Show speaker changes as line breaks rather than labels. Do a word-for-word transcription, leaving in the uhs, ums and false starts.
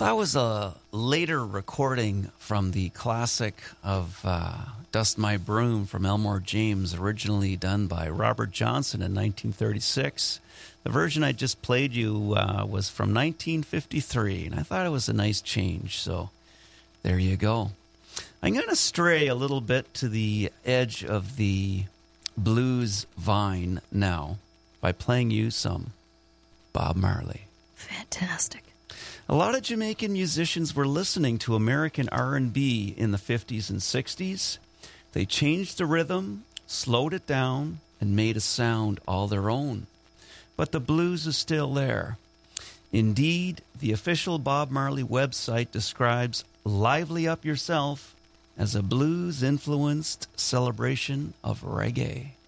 That was a later recording from the classic of uh, Dust My Broom from Elmore James, originally done by Robert Johnson in nineteen thirty-six. The version I just played you uh, was from nineteen fifty-three, and I thought it was a nice change, so there you go. I'm going to stray a little bit to the edge of the blues vine now by playing you some Bob Marley.
Fantastic.
A lot of Jamaican musicians were listening to American R and B in the fifties and sixties. They changed the rhythm, slowed it down, and made a sound all their own. But the blues is still there. Indeed, the official Bob Marley website describes Lively Up Yourself as a blues-influenced celebration of reggae.